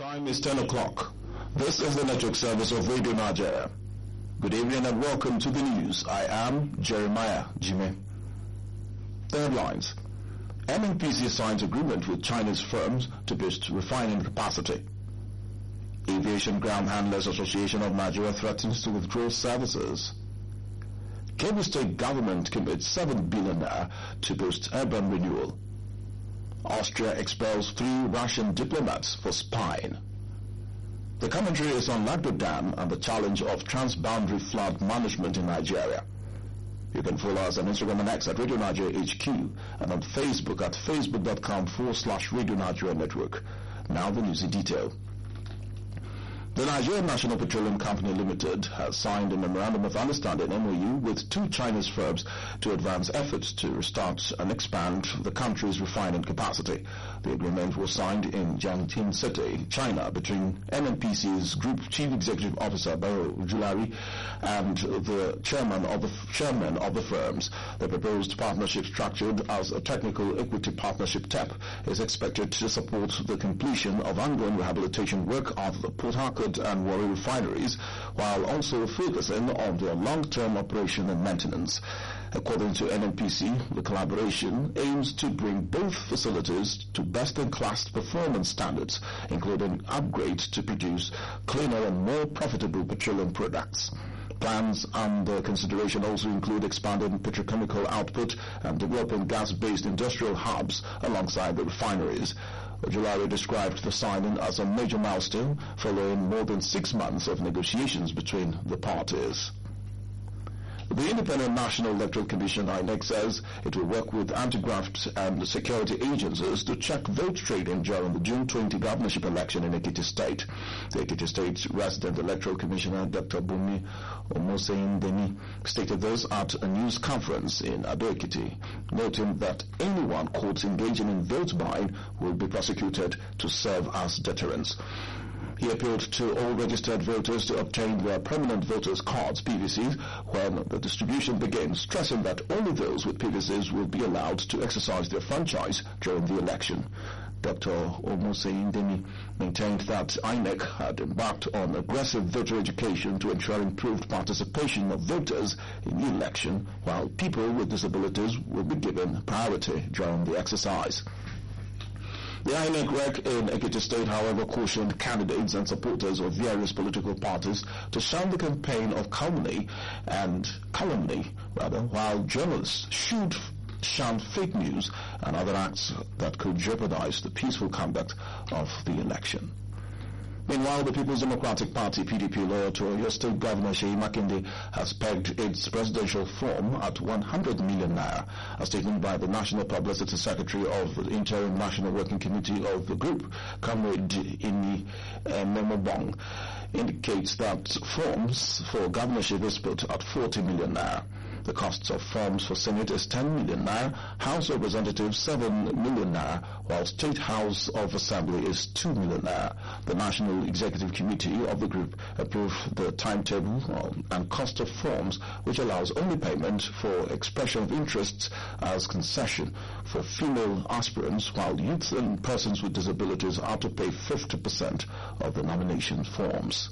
Time is 10 o'clock. This is the network service of Radio Nigeria. Good evening and welcome to the news. I am Jeremiah Jime. The headlines. NNPC signs agreement with Chinese firms to boost refining capacity. Aviation Ground Handlers Association of Nigeria threatens to withdraw services. Kebbi State government commits 7 billion naira to boost urban renewal. Austria expels 3 Russian diplomats for spying. The commentary is on Lagdo Dam and the challenge of transboundary flood management in Nigeria. You can follow us on Instagram and X at Radio Nigeria HQ and on Facebook at facebook.com/Radio Nigeria Network. Now the news in detail. The Nigerian National Petroleum Company Limited has signed a Memorandum of Understanding MOU with 2 Chinese firms to advance efforts to restart and expand the country's refining capacity. The agreement was signed in Jiangxi City, China, between NNPC's Group Chief Executive Officer Baro Julari and the chairman of the firms. The proposed partnership, structured as a technical equity partnership (TEP), is expected to support the completion of ongoing rehabilitation work of the Port Harcourt and Warri refineries, while also focusing on their long-term operation and maintenance. According to NNPC, the collaboration aims to bring both facilities to best-in-class performance standards, including upgrades to produce cleaner and more profitable petroleum products. Plans under consideration also include expanding petrochemical output and developing gas-based industrial hubs alongside the refineries. Ojulari described the signing as a major milestone following more than 6 months of negotiations between the parties. The Independent National Electoral Commission (INEC) says it will work with anti-graft and security agencies to check vote trading during the June 20 governorship election in Ekiti State. The Ekiti State Resident Electoral Commissioner Dr. Bumi Omoseyindemi stated this at a news conference in Ado-Ekiti, noting that anyone caught engaging in vote buying will be prosecuted to serve as deterrents. He appealed to all registered voters to obtain their permanent voters cards (PVCs) when the distribution begins, stressing that only those with PVCs will be allowed to exercise their franchise during the election. Dr. Omoseyindemi maintained that INEC had embarked on aggressive voter education to ensure improved participation of voters in the election, while people with disabilities will be given priority during the exercise. The INEC rec in Ekiti State, however, cautioned candidates and supporters of various political parties to shun the campaign of calumny, while journalists should shun fake news and other acts that could jeopardize the peaceful conduct of the election. Meanwhile, the People's Democratic Party (PDP) loyal to Oyo State Governor Seyi Makinde has pegged its presidential form at 100 million naira. A statement by the National Publicity Secretary of the Interim National Working Committee of the group, Comrade Ini Memobong, indicates that forms for governorship is put at 40 million naira. The costs of forms for Senate is 10 million naira, House of Representatives 7 million naira, while State House of Assembly is 2 million naira. The National Executive Committee of the group approved the timetable and cost of forms, which allows only payment for expression of interests as concession for female aspirants, while youth and persons with disabilities are to pay 50% of the nomination forms.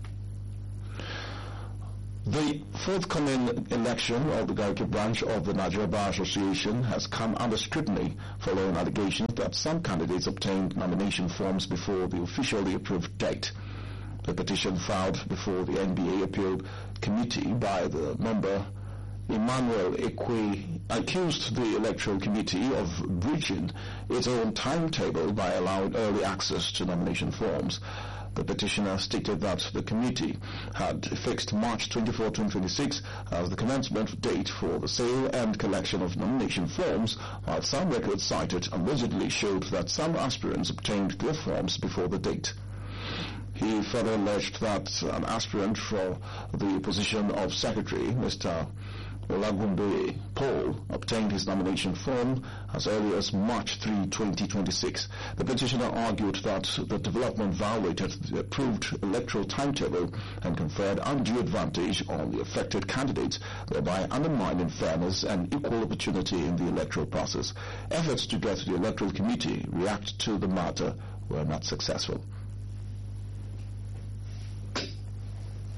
The forthcoming election of the Garki branch of the Nigeria Bar Association has come under scrutiny following allegations that some candidates obtained nomination forms before the officially approved date. The petition filed before the NBA Appeal Committee by the member Emmanuel Ekwe accused the Electoral Committee of breaching its own timetable by allowing early access to nomination forms. The petitioner stated that the committee had fixed March 24, 2026 as the commencement date for the sale and collection of nomination forms, while some records cited allegedly showed that some aspirants obtained their forms before the date. He further alleged that an aspirant for the position of secretary, Mr. Olagumbe Paul, obtained his nomination form as early as March 3, 2026. The petitioner argued that the development violated the approved electoral timetable and conferred undue advantage on the affected candidates, thereby undermining fairness and equal opportunity in the electoral process. Efforts to get the Electoral Committee react to the matter were not successful.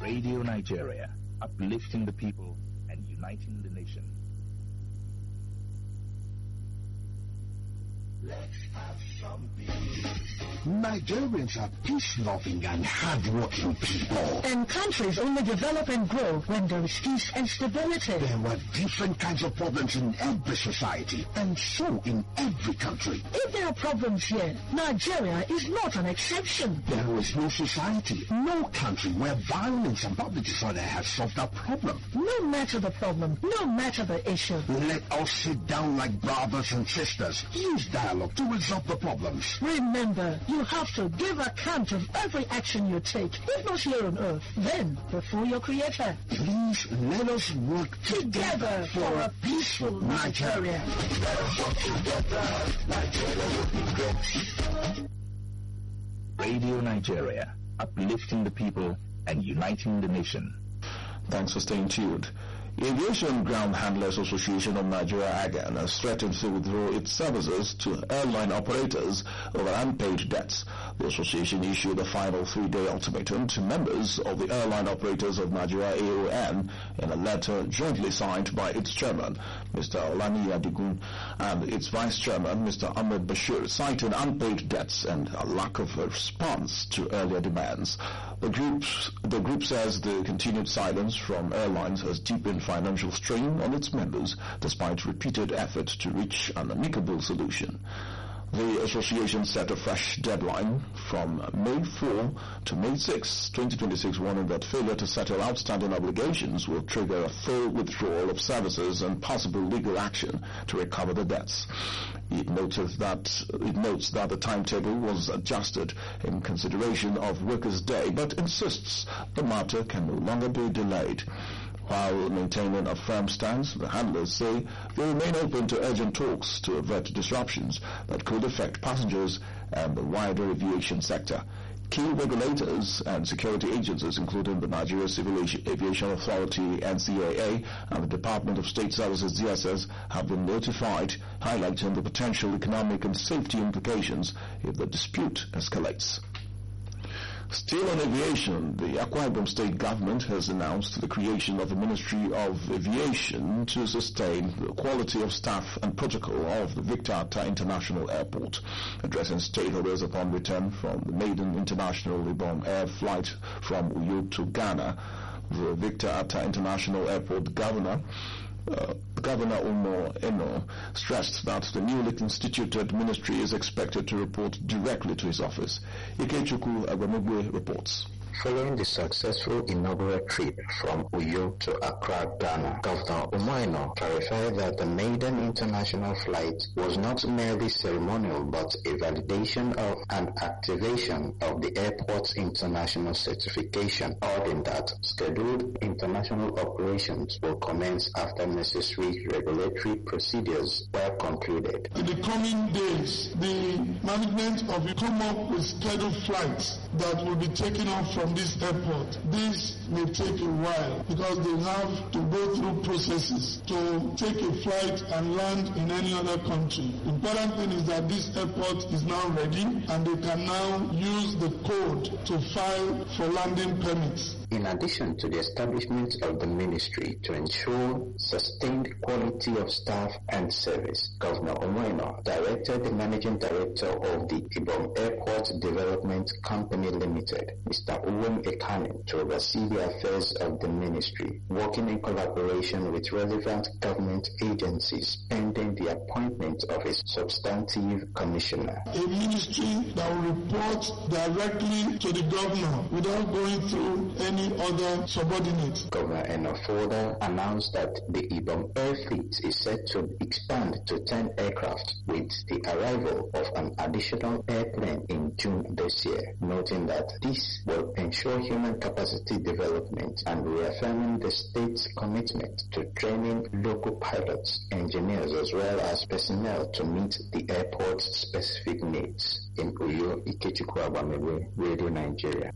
Radio Nigeria, uplifting the people and uniting the nation. Let's have some peace. Nigerians are peace-loving and hard-working people. And countries only develop and grow when there is peace and stability. There were different kinds of problems in every society, and so in every country. If there are problems here, Nigeria is not an exception. There is no society, no country where violence and public disorder has solved that problem. No matter the problem, no matter the issue. Let us sit down like brothers and sisters. Use dialogue to resolve the problems. Remember, you have to give account of every action you take, if not here on earth, then before your Creator. Please let us work Together for a peaceful Nigeria. Let us work together. Nigeria will be great. Radio Nigeria, uplifting the people and uniting the nation. Thanks for staying tuned. Aviation Ground Handlers Association of Nigeria AGAN has threatened to withdraw its services to airline operators over unpaid debts. The association issued a final 3-day ultimatum to members of the Airline Operators of Nigeria AON in a letter jointly signed by its chairman, Mr. Olani Adigun, and its vice chairman, Mr. Ahmed Bashir, citing unpaid debts and a lack of a response to earlier demands. The group says the continued silence from airlines has deepened financial strain on its members despite repeated efforts to reach an amicable solution. The association set a fresh deadline from May 4 to May 6, 2026, warning that failure to settle outstanding obligations will trigger a full withdrawal of services and possible legal action to recover the debts. It notes that the timetable was adjusted in consideration of Workers' Day, but insists the matter can no longer be delayed. While maintaining a firm stance, the handlers say they remain open to urgent talks to avert disruptions that could affect passengers and the wider aviation sector. Key regulators and security agencies, including the Nigeria Civil Aviation Authority, NCAA, and the Department of State Services, DSS, have been notified, highlighting the potential economic and safety implications if the dispute escalates. Still on aviation, the Akwa Ibom State government has announced the creation of a Ministry of Aviation to sustain the quality of staff and protocol of the Victor Atta International Airport. Addressing stakeholders upon return from the maiden international Ibom air flight from Uyo to Ghana, the Victor Atta International Airport Governor Umo Eno stressed that the newly constituted ministry is expected to report directly to his office. Ikechukwu Agwamugwe reports. Following the successful inaugural trip from Uyo to Accra, Ghana, Governor Umoino clarified that the maiden international flight was not merely ceremonial but a validation of and activation of the airport's international certification, adding that scheduled international operations will commence after necessary regulatory procedures were concluded. In the coming days, the management will come up with scheduled flights that will be taken off from this airport. This may take a while because they have to go through processes to take a flight and land in any other country. The important thing is that this airport is now ready and they can now use the code to file for landing permits. In addition to the establishment of the ministry to ensure sustained quality of staff and service, Governor Umoino directed the Managing Director of the Ibom Airport Development Company Limited, Mr. Uwem Ekanin, to oversee the affairs of the ministry, working in collaboration with relevant government agencies pending the appointment of a substantive commissioner. A ministry that will report directly to the governor without going through any other subordinate. Governor Eno further announced that the Ibom Air Fleet is set to expand to 10 aircraft with the arrival of an additional airplane in June this year, noting that this will ensure human capacity development and reaffirming the state's commitment to training local pilots, engineers, as well as personnel to meet the airport's specific needs. In Uyo, Ikechukwu Agwamegwe, Radio Nigeria.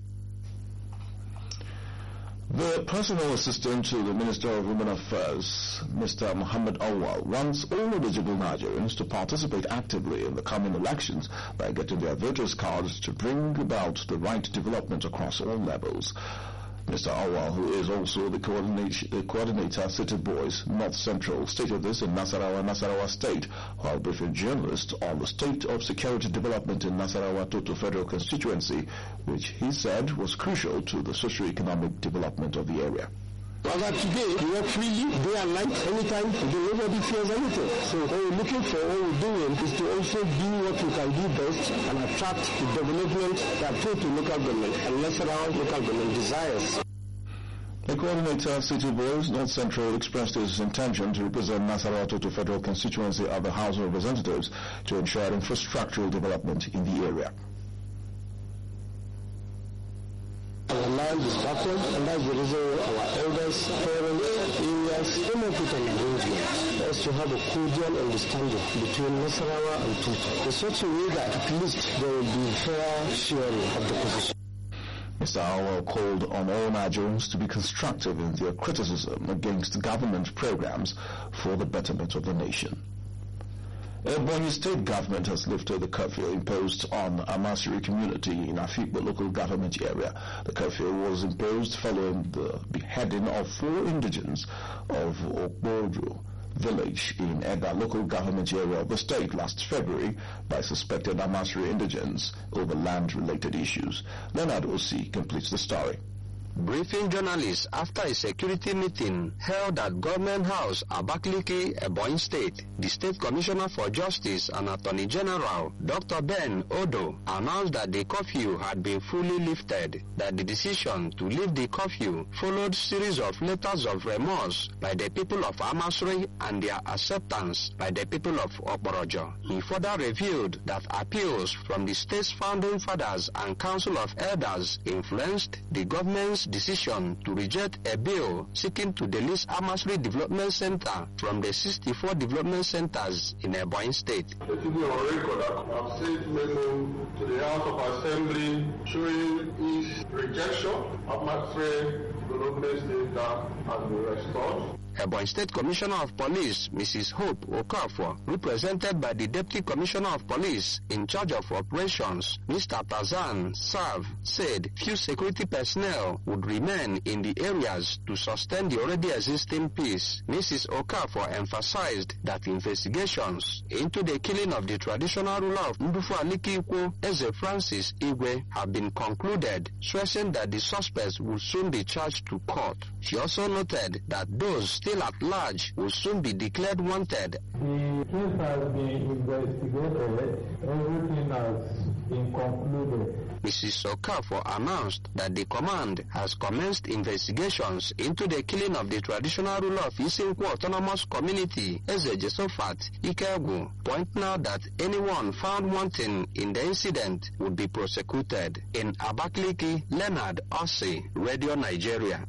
The personal assistant to the Minister of Women Affairs, Mr. Muhammad Awal, wants all eligible Nigerians to participate actively in the coming elections by getting their voters' cards to bring about the right development across all levels. Mr. Awal, who is also the coordinator City Boys North Central, stated this in Nasarawa State, while briefing journalists on the state of security development in Nasarawa Toto Federal Constituency, which he said was crucial to the socio-economic development of the area. As of today, we work freely, day and night, anytime, nobody fears anything. So what we're looking for, what we're doing, is to also do what we can do best and attract the development that Toto local government and Nasarawa local government desires. The coordinator, City Boys North Central, expressed his intention to represent Nasarawa Toto Federal Constituency at the House of Representatives to ensure infrastructural development in the area. Our land is backward, and that's the reason our elders, parents, areas, came up with an arrangement as to have a cordial understanding between Nasarawa and Toto, in such a way that at least there will be fair sharing of the position. Mr. Awal called on all Nigerians to be constructive in their criticism against government programs for the betterment of the nation. Ebonyi State government has lifted the curfew imposed on Amasiri community in Afikpo local government area. The curfew was imposed following the beheading of 4 indigents of Okbojo village in Ega local government area of the state last February by suspected Amasiri indigents over land-related issues. Leonard Osi completes the story. Briefing journalists after a security meeting held at Government House, Abakaliki, Ebonyi State, the State Commissioner for Justice and Attorney General, Dr. Ben Odo, announced that the curfew had been fully lifted, that the decision to lift the curfew followed series of letters of remorse by the people of Amasri and their acceptance by the people of Okborojo. He further revealed that appeals from the state's founding fathers and Council of Elders influenced the government's decision to reject a bill seeking to delist Amasri Development Center from the 64 development centers in Ebonyi State. Let it be on record that I've sent memo to the House of Assembly showing its rejection of Amasri Development Center has been restored. Ebonyi State Commissioner of Police, Mrs. Hope Okafor, represented by the Deputy Commissioner of Police in charge of operations, Mr. Tazan Sav, said few security personnel would remain in the areas to sustain the already existing peace. Mrs. Okafor emphasized that investigations into the killing of the traditional ruler of Ndufu Aliki Ikwo, Eze Francis Igwe, have been concluded, stressing that the suspects will soon be charged to court. She also noted that those still at large will soon be declared wanted. The case has been investigated. Everything has been concluded. Mrs. Okafor announced that the command has commenced investigations into the killing of the traditional ruler of Isinkwu Autonomous Community, Eze Jesophat Ikegwu, pointing out that anyone found wanting in the incident would be prosecuted. In Abakaliki, Leonard Osi, Radio Nigeria.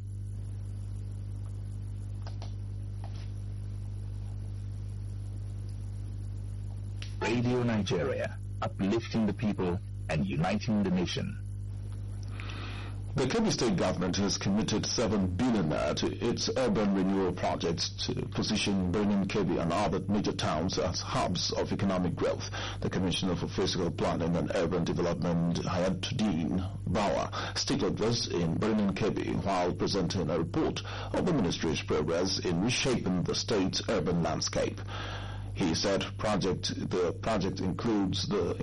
Radio Nigeria, uplifting the people and uniting the nation. The Kebbi State government has committed 7 billion to its urban renewal projects to position Birnin Kebbi and other major towns as hubs of economic growth. The Commissioner for Physical Planning and Urban Development, Hayatuddin Bawa, stated this in Birnin Kebbi while presenting a report of the ministry's progress in reshaping the state's urban landscape. He said the project includes the